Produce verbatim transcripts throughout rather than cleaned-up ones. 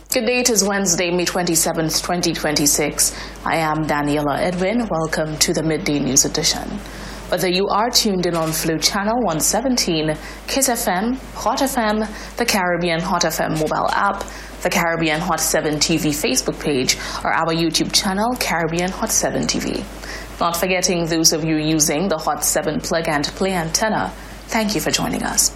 Good day, it is Wednesday, May twenty-seventh, twenty twenty-six. I am Daniela Edwin. Welcome to the Midday News Edition. Whether you are tuned in on Flow Channel one seventeen, Kiss F M, Hot F M, the Caribbean Hot F M mobile app, the Caribbean Hot seven T V Facebook page, or our YouTube channel, Caribbean Hot seven T V. Not forgetting those of you using the Hot seven plug and play antenna, thank you for joining us.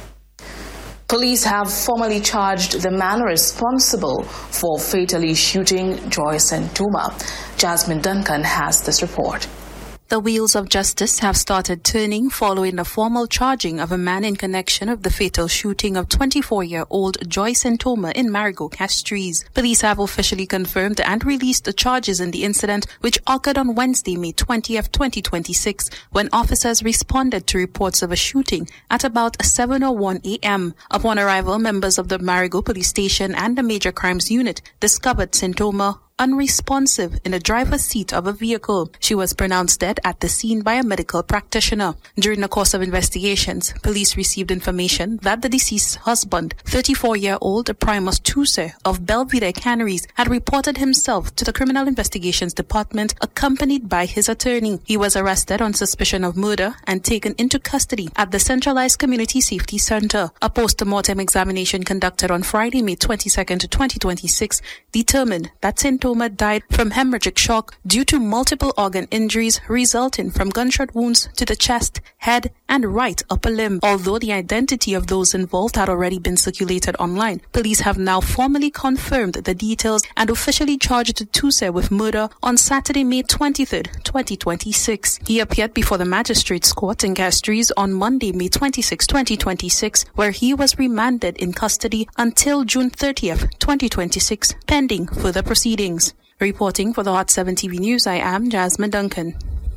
Police have formally charged the man responsible for fatally shooting Joyce Ntouma. Jasmine Duncan has this report. The wheels of justice have started turning following the formal charging of a man in connection with the fatal shooting of twenty-four-year-old Joyce Ntouma in Marigot Castries. Police have officially confirmed and released the charges in the incident, which occurred on Wednesday, May twentieth, twenty twenty-six, when officers responded to reports of a shooting at about seven oh one a.m. Upon arrival, members of the Marigot Police Station and the Major Crimes Unit discovered Ntouma unresponsive in the driver's seat of a vehicle. She was pronounced dead at the scene by a medical practitioner. During the course of investigations, police received information that the deceased's husband, thirty-four-year-old Primus Tuse of Belvedere Canneries, had reported himself to the Criminal Investigations Department accompanied by his attorney. He was arrested on suspicion of murder and taken into custody at the Centralized Community Safety Center. A post-mortem examination conducted on Friday, May twenty-second, twenty twenty-six, determined that Ntouma died from hemorrhagic shock due to multiple organ injuries resulting from gunshot wounds to the chest, head, and right upper limb. Although the identity of those involved had already been circulated online, police have now formally confirmed the details and officially charged Tuse with murder on Saturday, May twenty-third, twenty twenty-six. He appeared before the Magistrates Court in Castries on Monday, May twenty-sixth, twenty twenty-six, where he was remanded in custody until June thirtieth, twenty twenty-six, pending further proceedings. Reporting for the Hot seven T V News, I am Jasmine Duncan.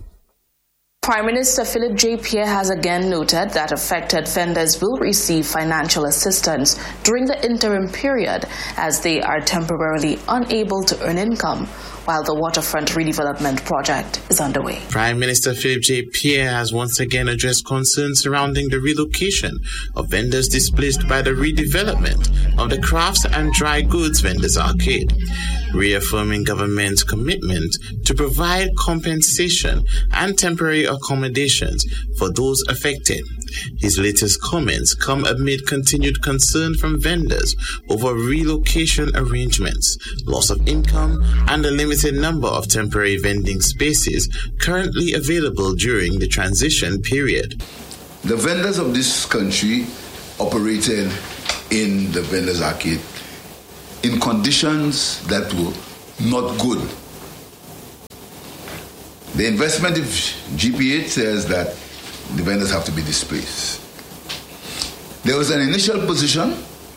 Prime Minister Philip J. Pierre has again noted that affected vendors will receive financial assistance during the interim period as they are temporarily unable to earn income while the waterfront redevelopment project is underway. Prime Minister Philip J. Pierre has once again addressed concerns surrounding the relocation of vendors displaced by the redevelopment of the Crafts and Dry Goods Vendors Arcade, reaffirming government's commitment to provide compensation and temporary accommodations for those affected. His latest comments come amid continued concern from vendors over relocation arrangements, loss of income, and the limited number of temporary vending spaces currently available during the transition period. The vendors of this country operated in the Vendors Arcade in conditions that were not good. The investment of G P H says that the vendors have to be displaced. There was an initial position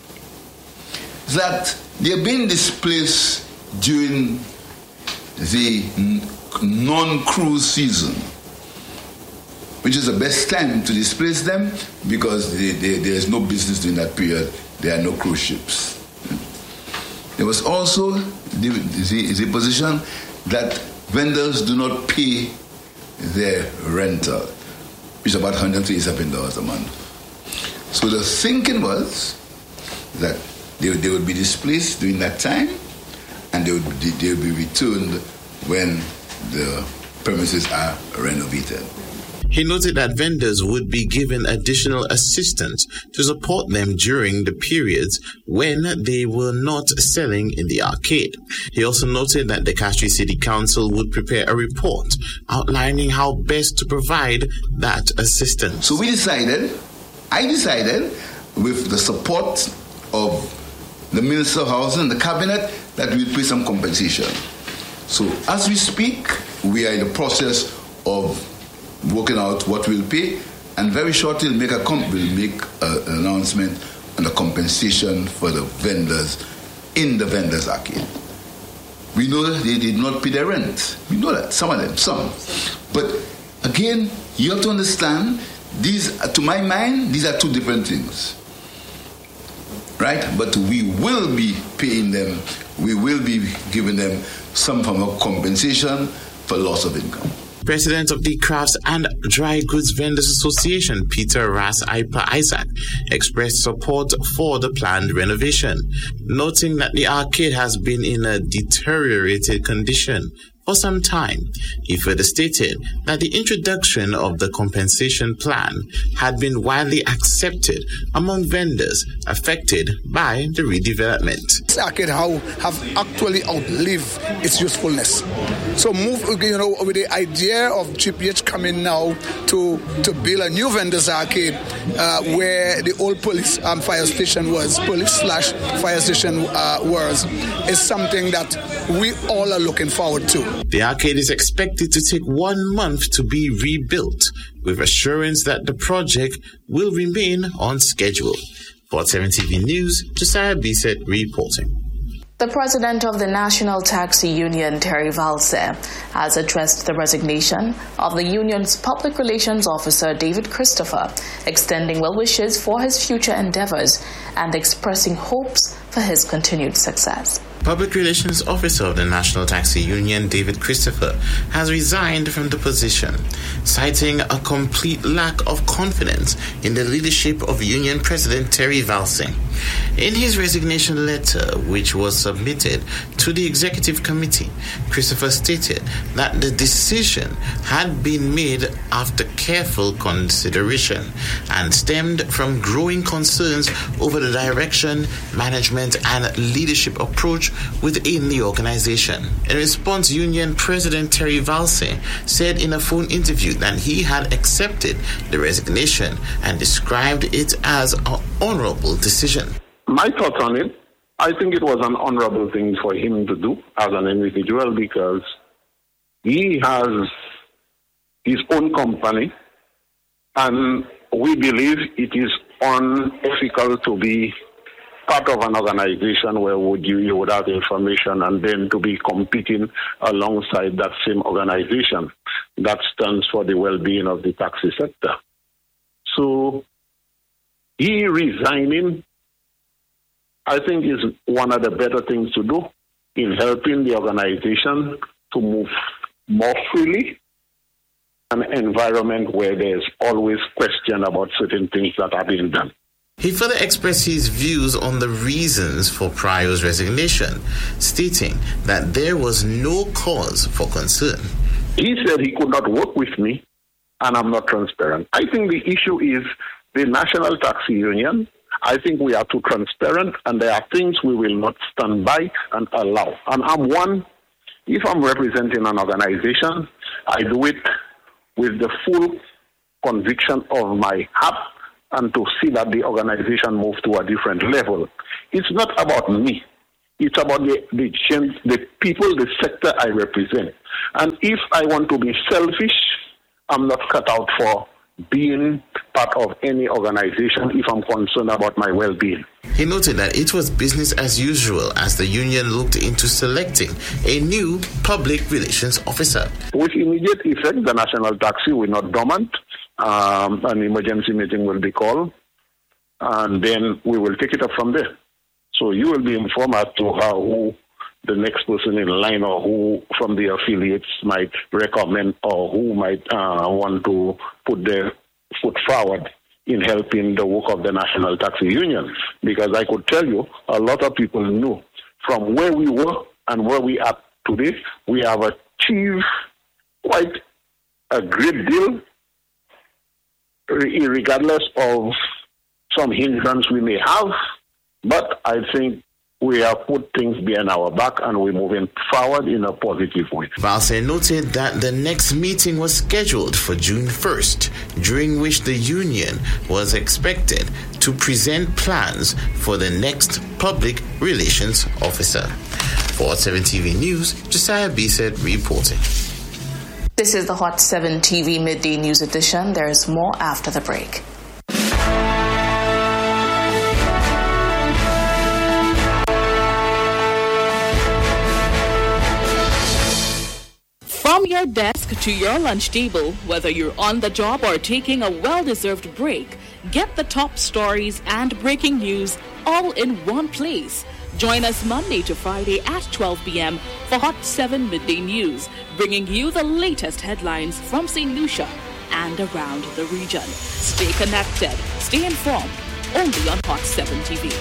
that they're being displaced during the non-cruise season, which is the best time to displace them because they, they, there is no business during that period. There are no cruise ships. There was also the, the, the position that vendors do not pay their rental, which is about one hundred thirty-seven dollars a month. So the thinking was that they, they would be displaced during that time and they would, they would be returned when the premises are renovated. He noted that vendors would be given additional assistance to support them during the periods when they were not selling in the arcade. He also noted that the Castries City Council would prepare a report outlining how best to provide that assistance. So we decided, I decided, with the support of the Minister of Housing and the Cabinet, that we'll pay some compensation. So as we speak, we are in the process of working out what we'll pay, and very shortly we'll make a comp- we'll make a, an announcement on the compensation for the vendors in the Vendors Arcade. We know that they did not pay their rent. We know that, some of them, some. But again, you have to understand, these, to my mind, these are two different things. Right? But we will be paying them, we will be giving them some form of compensation for loss of income. President of the Crafts and Dry Goods Vendors Association, Peter Ras Isaac, expressed support for the planned renovation, noting that the arcade has been in a deteriorated condition for some time. He further stated that the introduction of the compensation plan had been widely accepted among vendors affected by the redevelopment. This arcade have actually outlived its usefulness. So move, you know, with the idea of G P H coming now to, to build a new vendors arcade uh, where the old police and fire station was, police slash fire station uh, was, is something that we all are looking forward to. The arcade is expected to take one month to be rebuilt, with assurance that the project will remain on schedule. For seven T V News, Josiah Bissett reporting. The president of the National Taxi Union, Terry Valse, has addressed the resignation of the union's public relations officer, David Christopher, extending well wishes for his future endeavors and expressing hopes for his continued success. Public Relations Officer of the National Taxi Union, David Christopher, has resigned from the position, citing a complete lack of confidence in the leadership of Union President Terry Valse. In his resignation letter, which was submitted to the Executive Committee, Christopher stated that the decision had been made after careful consideration and stemmed from growing concerns over the direction, management, and leadership approach within the organization. In response, Union President Terry Valse said in a phone interview that he had accepted the resignation and described it as an honorable decision. My thoughts on it, I think it was an honorable thing for him to do as an individual because he has his own company and we believe it is unethical to be part of an organization where would you, you would have information and then to be competing alongside that same organization that stands for the well-being of the taxi sector. So he resigning, I think, is one of the better things to do in helping the organization to move more freely in an environment where there's always question about certain things that are being done. He further expressed his views on the reasons for Pryor's resignation, stating that there was no cause for concern. He said he could not work with me and I'm not transparent. I think the issue is the National Taxi Union. I think we are too transparent and there are things we will not stand by and allow. And I'm one, if I'm representing an organization, I do it with the full conviction of my heart and to see that the organization moves to a different level. It's not about me. It's about the, the, the people, the sector I represent. And if I want to be selfish, I'm not cut out for being part of any organization if I'm concerned about my well-being. He noted that it was business as usual as the union looked into selecting a new public relations officer. With immediate effect, the National Taxi will not dormant. Um, an emergency meeting will be called, and then we will take it up from there. So you will be informed as to how who the next person in line or who from the affiliates might recommend or who might uh, want to put their foot forward in helping the work of the National Taxi Union. Because I could tell you, a lot of people knew from where we were and where we are today, we have achieved quite a great deal, regardless of some hindrance we may have. But I think we have put things behind our back and we're moving forward in a positive way. Valse noted that the next meeting was scheduled for June first, during which the union was expected to present plans for the next public relations officer. For Hot seven T V News, Josiah Bissett reporting. This is the Hot seven T V Midday News Edition. There is more after the break. From your desk to your lunch table, whether you're on the job or taking a well-deserved break, Get the top stories and breaking news all in one place. Join us Monday to Friday at twelve p.m. for Hot seven Midday News, bringing you the latest headlines from Saint Lucia and around the region. Stay connected, stay informed, only on Hot seven T V.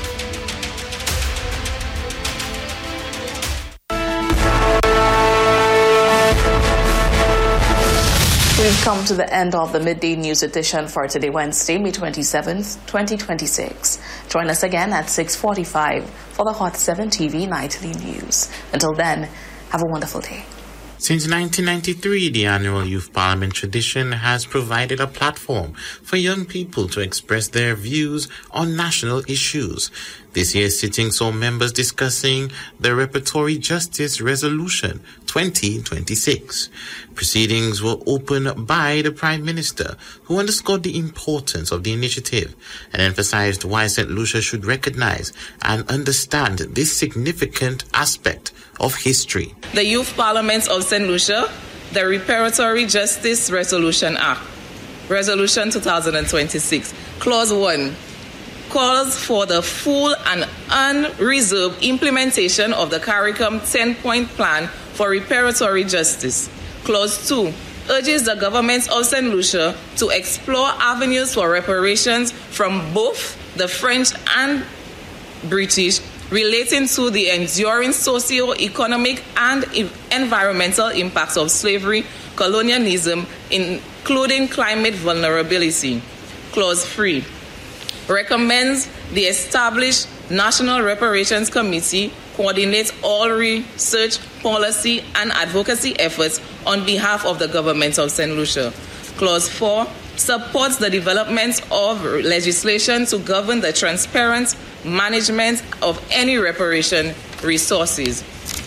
We've come to the end of the Midday News edition for today, Wednesday, May twenty-seventh, twenty twenty-six. Join us again at six forty-five for the Hot seven T V Nightly News. Until then, have a wonderful day. Since nineteen ninety-three, the annual Youth Parliament tradition has provided a platform for young people to express their views on national issues. This year's sitting saw members discussing the Repertory Justice Resolution twenty twenty-six. Proceedings were opened by the Prime Minister, who underscored the importance of the initiative and emphasized why Saint Lucia should recognize and understand this significant aspect of history. The Youth Parliament of Saint Lucia, the Repertory Justice Resolution Act, Resolution twenty twenty-six, Clause one, calls for the full and unreserved implementation of the CARICOM ten-point plan for reparatory justice. Clause two urges the government of Saint Lucia to explore avenues for reparations from both the French and British relating to the enduring socio-economic and environmental impacts of slavery, colonialism, including climate vulnerability. Clause three recommends the established National Reparations Committee coordinate all research, policy, and advocacy efforts on behalf of the government of Saint Lucia. Clause four supports the development of legislation to govern the transparent management of any reparation resources.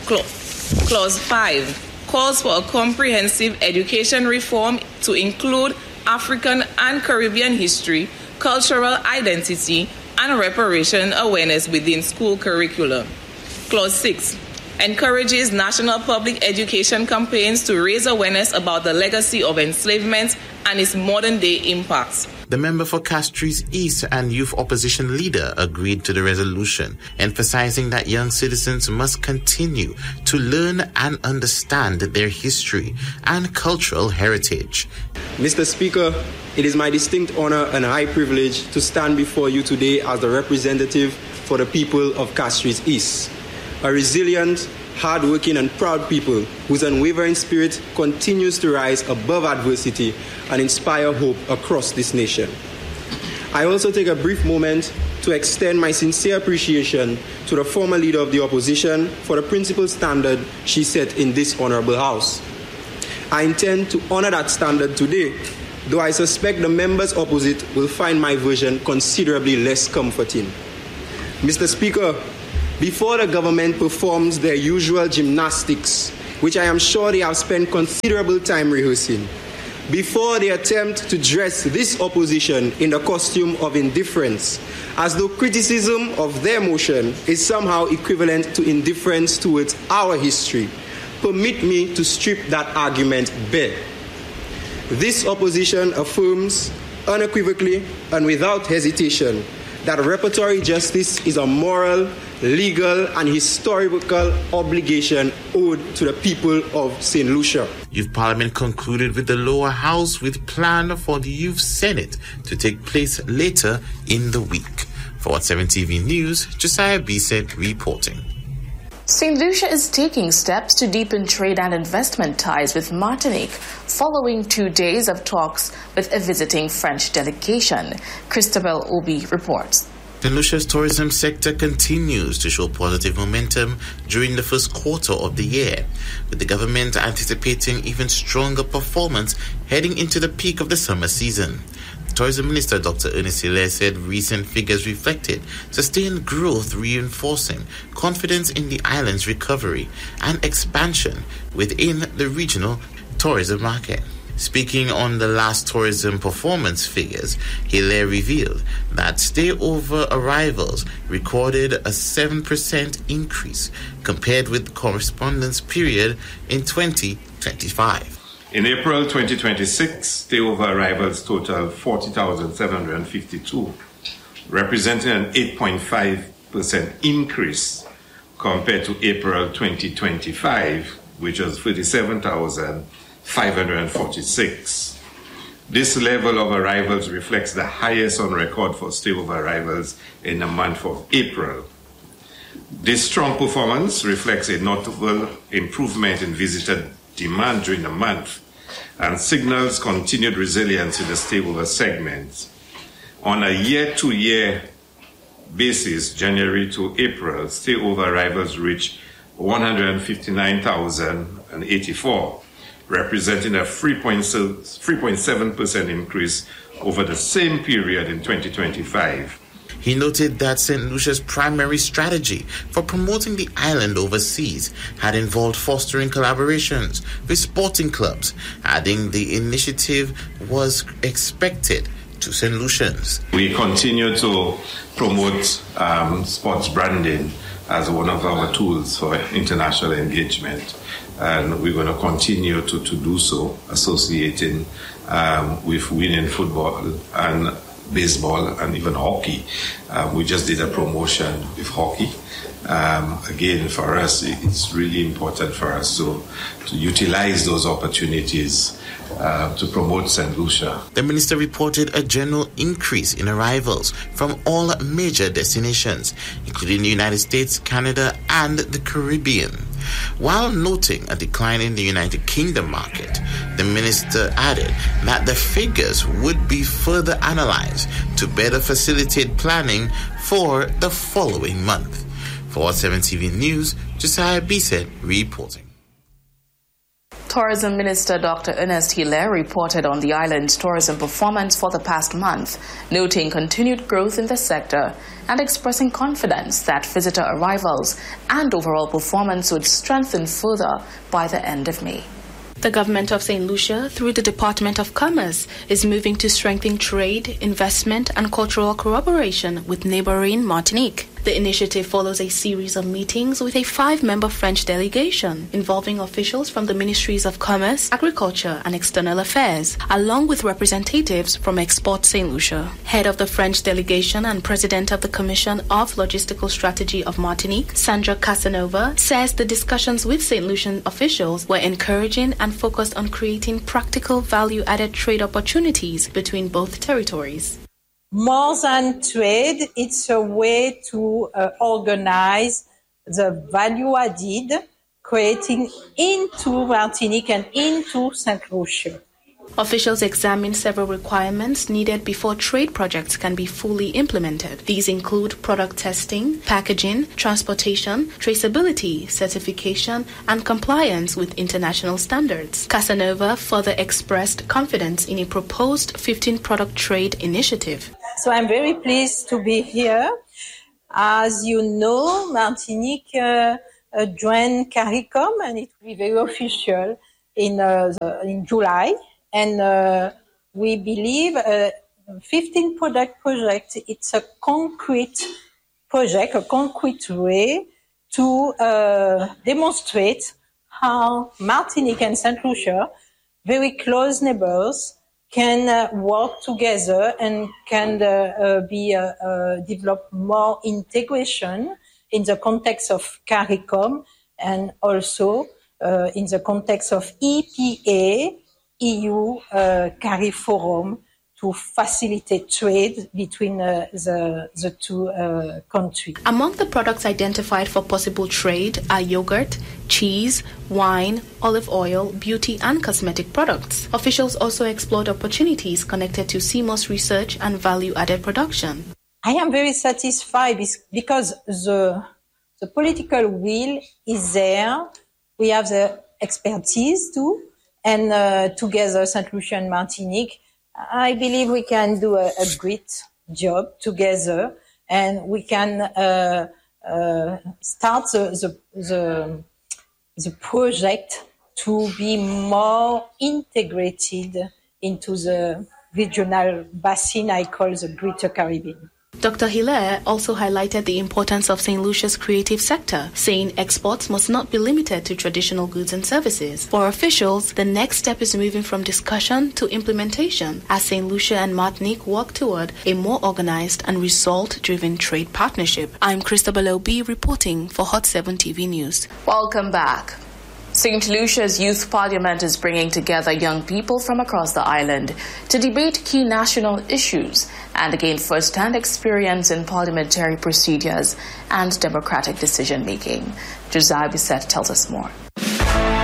Clause five calls for a comprehensive education reform to include African and Caribbean history, cultural identity, and reparation awareness within school curricula. Clause six encourages national public education campaigns to raise awareness about the legacy of enslavement and its modern-day impacts. The member for Castries East and youth opposition leader agreed to the resolution, emphasizing that young citizens must continue to learn and understand their history and cultural heritage. Mister Speaker, it is my distinct honor and high privilege to stand before you today as the representative for the people of Castries East, a resilient, hard-working and proud people whose unwavering spirit continues to rise above adversity and inspire hope across this nation. I also take a brief moment to extend my sincere appreciation to the former leader of the opposition for the principal standard she set in this honorable House. I intend to honor that standard today, though I suspect the members opposite will find my version considerably less comforting. Mister Speaker, before the government performs their usual gymnastics, which I am sure they have spent considerable time rehearsing, before they attempt to dress this opposition in the costume of indifference, as though criticism of their motion is somehow equivalent to indifference towards our history, permit me to strip that argument bare. This opposition affirms unequivocally and without hesitation that repertory justice is a moral, legal, and historical obligation owed to the people of Saint Lucia. Youth Parliament concluded with the lower house with plan for the Youth Senate to take place later in the week. For Hot seven T V News, Josiah Bisset reporting. Saint Lucia is taking steps to deepen trade and investment ties with Martinique following two days of talks with a visiting French delegation. Christabel Obi reports. Saint Lucia's tourism sector continues to show positive momentum during the first quarter of the year, with the government anticipating even stronger performance heading into the peak of the summer season. Tourism Minister Doctor Ernest Hilaire said recent figures reflected sustained growth, reinforcing confidence in the island's recovery and expansion within the regional tourism market. Speaking on the last tourism performance figures, Hilaire revealed that stayover arrivals recorded a seven percent increase compared with the correspondence period in twenty twenty-five. In April twenty twenty-six, stay-over arrivals totaled forty thousand seven hundred fifty-two, representing an eight point five percent increase compared to April twenty twenty-five, which was thirty-seven thousand five hundred forty-six. This level of arrivals reflects the highest on record for stay-over arrivals in the month of April. This strong performance reflects a notable improvement in visitor demand during the month and signals continued resilience in the stay-over segment. On a year-to-year basis, January to April, stay-over arrivals reached one hundred fifty-nine thousand eighty-four, representing a three point seven percent increase over the same period in twenty twenty-five. He noted that Saint Lucia's primary strategy for promoting the island overseas had involved fostering collaborations with sporting clubs, adding the initiative was expected to Saint Lucians. We continue to promote um, sports branding as one of our tools for international engagement, and we're going to continue to, to do so, associating um, with winning football and baseball and even hockey. Um, we just did a promotion with hockey. Um, again, for us, it's really important for us to, to utilize those opportunities uh, to promote Saint Lucia. The minister reported a general increase in arrivals from all major destinations, including the United States, Canada, and the Caribbean. While noting a decline in the United Kingdom market, the minister added that the figures would be further analyzed to better facilitate planning for the following month. For Hot seven T V News, Josiah Bisset reporting. Tourism Minister Doctor Ernest Hilaire reported on the island's tourism performance for the past month, noting continued growth in the sector and expressing confidence that visitor arrivals and overall performance would strengthen further by the end of May. The government of Saint Lucia, through the Department of Commerce, is moving to strengthen trade, investment, and cultural cooperation with neighboring Martinique. The initiative follows a series of meetings with a five-member French delegation involving officials from the Ministries of Commerce, Agriculture, and External Affairs, along with representatives from Export Saint Lucia. Head of the French delegation and President of the Commission of Logistical Strategy of Martinique, Sandra Casanova, says the discussions with Saint Lucian officials were encouraging and focused on creating practical value-added trade opportunities between both territories. More than trade, it's a way to uh, organize the value added, creating into Martinique and into Saint Lucia. Officials examine several requirements needed before trade projects can be fully implemented. These include product testing, packaging, transportation, traceability, certification, and compliance with international standards. Casanova further expressed confidence in a proposed fifteen-product trade initiative. So I'm very pleased to be here. As you know, Martinique uh, uh, joined CARICOM, and it will be very official in, uh, the, in July. And uh, we believe a fifteen product project, it's a concrete project, a concrete way to uh, demonstrate how Martinique and Saint Lucia, very close neighbors, can uh, work together and can uh, uh, be uh, uh, develop more integration in the context of CARICOM and also uh, in the context of E P A, E U uh, CARIFORUM, to facilitate trade between uh, the, the two uh, countries. Among the products identified for possible trade are yogurt, cheese, wine, olive oil, beauty and cosmetic products. Officials also explored opportunities connected to C M O S research and value-added production. I am very satisfied because the, the political will is there. We have the expertise too, and uh, together, Saint Lucia and Martinique, I believe we can do a, a great job together, and we can uh, uh, start the, the, the, the project to be more integrated into the regional basin I call the Greater Caribbean. Doctor Hilaire also highlighted the importance of Saint Lucia's creative sector, saying exports must not be limited to traditional goods and services. For officials, the next step is moving from discussion to implementation as Saint Lucia and Martinique work toward a more organized and result-driven trade partnership. I'm Christabel Obi reporting for Hot seven T V News. Welcome back. Saint Lucia's Youth Parliament is bringing together young people from across the island to debate key national issues and gain first-hand experience in parliamentary procedures and democratic decision-making. Josiah Bissett tells us more.